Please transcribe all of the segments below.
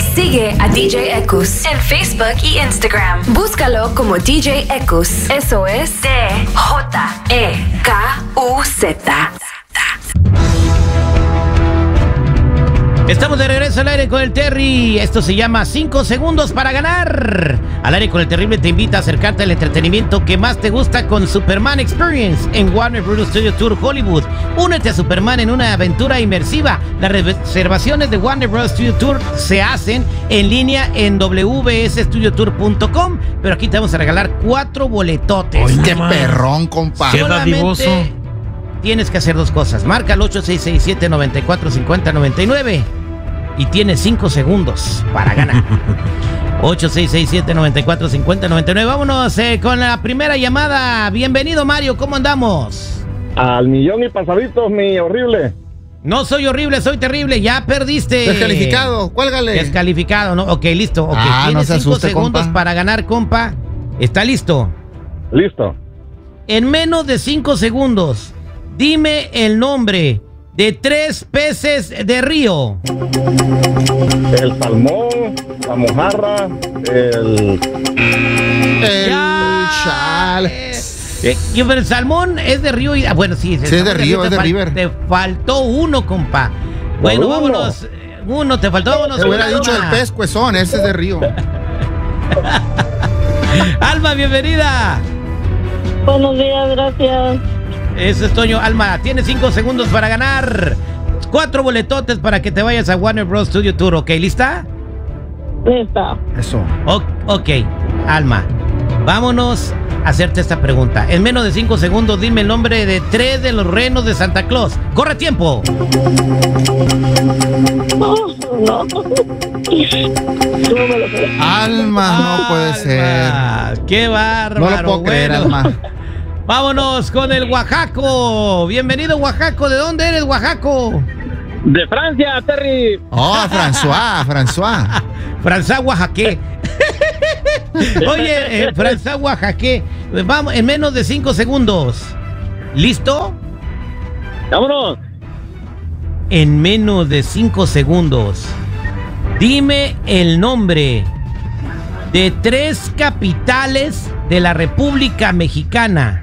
Sigue a DJ Ekus en Facebook y Instagram. Búscalo como DJ Ekus. Eso es DJEKUZ. Estamos de regreso al aire con el Terry. Esto se llama 5 segundos para ganar. Al aire con el Terrible te invita a acercarte al entretenimiento que más te gusta con Superman Experience en Warner Bros. Studio Tour Hollywood. Únete a Superman en una aventura inmersiva. Las reservaciones de Warner Bros. Studio Tour se hacen en línea en wsstudiotour.com. Pero aquí te vamos a regalar 4 boletotes. ¡Ay, qué perrón, compa! ¡Qué dadivoso! Tienes que hacer 2 cosas. Marca al 8667-945099 y tienes 5 segundos para ganar. 8667-945099. Vámonos con la primera llamada. Bienvenido, Mario. ¿Cómo andamos? Al millón y pasaditos, mi horrible. No soy horrible, soy terrible. Ya perdiste. Descalificado, cuélgale. Descalificado, ¿no? Ok, listo. Okay. No Tienes se 5 asuste, segundos compa. para ganar, compa. ¿Está listo? Listo. En menos de 5 segundos, dime el nombre de 3 peces de río. El salmón, la mojarra, el chal. El salmón es de río y... bueno, sí. Sí, es de río, es de river. Te faltó uno, compa. Bueno, uno. vámonos. Uno, te faltó. Vámonos. Te hubiera con dicho el Alma. pez cuezón, ese es de río. Alma, bienvenida. Buenos días, gracias. Eso es Toño. Alma, tienes 5 segundos para ganar 4 boletotes para que te vayas a Warner Bros. Studio Tour. ¿Ok? ¿Lista? Lista. Eso. Ok, Alma, vámonos a hacerte esta pregunta. En menos de 5 segundos, dime el nombre de 3 de los renos de Santa Claus. ¡Corre tiempo! No. No me lo sé. Alma, no puede ser. ¡Qué bárbaro! No lo puedo creer, Bueno, Alma. vámonos con el Oaxaco. Bienvenido, Oaxaco. ¿De dónde eres, Oaxaco? de Francia, Terry. Oh, François. François Oaxaqué. Oye, François Oaxaqué. Vamos, en menos de 5 segundos. ¿Listo? Vámonos. En menos de 5 segundos. Dime el nombre de 3 capitales de la República Mexicana.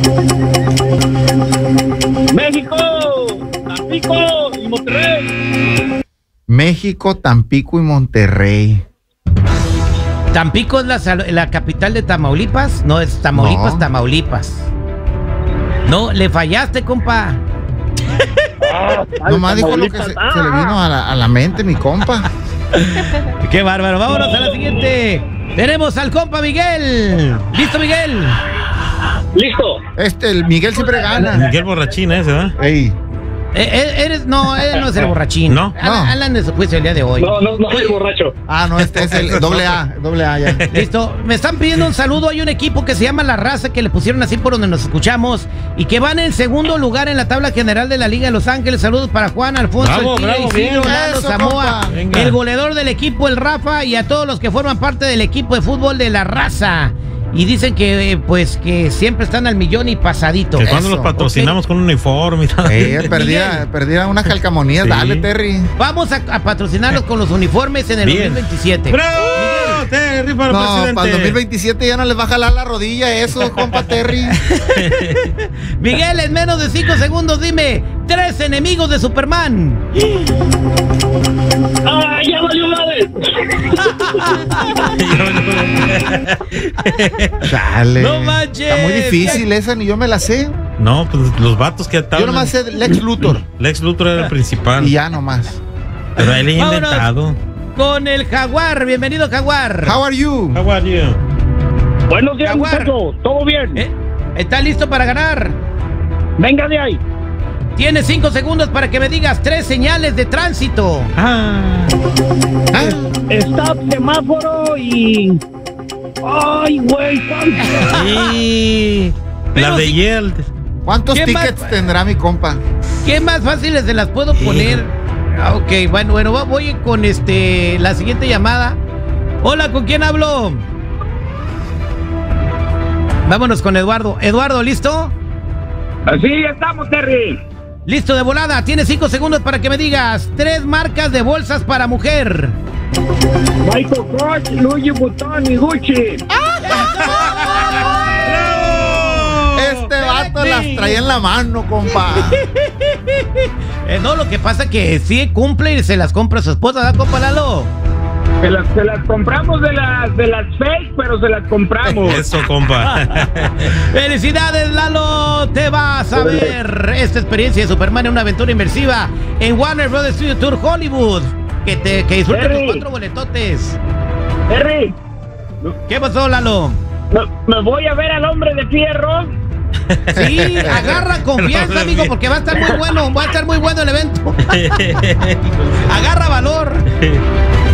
México, Tampico y Monterrey. México, Tampico y Monterrey. ¿Tampico es la capital de Tamaulipas? No, es Tamaulipas, No. Tamaulipas. No, le fallaste, compa. Nomás dijo lo que se le vino a la mente, mi compa. Qué bárbaro. Vámonos a la siguiente. Tenemos al compa Miguel. ¿Listo, Miguel? Listo. El Miguel siempre gana. Miguel Borrachín ese, ¿verdad? Ey, No, él no es el borrachín. ¿No? Alan de su juicio el día de hoy. No soy borracho. no, este es el doble A ya. Listo, me están pidiendo un saludo. Hay un equipo que se llama La Raza, que le pusieron así por donde nos escuchamos, y que van en segundo lugar en la tabla general de la Liga de Los Ángeles. Saludos para Juan, Alfonso, Bravo, el Tigre, bravo, Isidro, bien. Lalo, Eso, Samoa, compa. Venga. el goleador del equipo, el Rafa, y a todos los que forman parte del equipo de fútbol de La Raza. Y dicen que pues que siempre están al millón y pasadito. Que cuando Eso, los patrocinamos con un uniforme y tal. Perdía unas calcamonías, Sí. dale, Terry. Vamos a patrocinarlos con los uniformes en el Bien. 2027. ¡Bravo! Terry para No, presidente. para el 2027 ya no les va a jalar la rodilla eso, compa Terry. Miguel, en menos de 5 segundos, dime 3 enemigos de Superman. ¡Ah, ya valió madre! Chale. No manches. Está muy difícil esa, ni yo me la sé. No, pues los vatos que estaban. Yo nomás sé Lex Luthor. Lex Luthor era el principal. Y ya nomás. Pero él ha Vámonos. inventado. Con el Jaguar. Bienvenido, Jaguar. How are you? How are you? Buenos días, Jaguar. muchachos. ¿Todo bien? ¿Está listo para ganar? Venga de ahí. Tienes 5 segundos para que me digas 3 señales de tránsito. Stop, semáforo y... ¡Ay, güey! Sí. Pero La de sí- Yale. ¿Cuántos ¿Qué tickets más? tendrá mi compa? ¿Qué más fáciles se las puedo poner? Ok, bueno, voy con la siguiente llamada. Hola, ¿con quién hablo? Vámonos con Eduardo. Eduardo, ¿listo? Así estamos, Terry. Listo de volada. Tienes 5 segundos para que me digas 3 marcas de bolsas para mujer. Michael Kors, Louis Vuitton y Gucci. Este vato las traía en la mano, compa. No, lo que pasa es que sí cumple y se las compra su esposa, ¿verdad, compa Lalo? Se las compramos de las fake, pero se las compramos. Eso, compa. ¡Felicidades, Lalo! Te vas a ver esta experiencia de Superman en una aventura inmersiva en Warner Brothers Studio Tour Hollywood. Que disfrutes tus 4 boletotes. Terry, ¿Qué pasó, Lalo? me voy a ver al Hombre de Fierro. Sí, agarra confianza, amigo, porque va a estar muy bueno el evento. Agarra valor.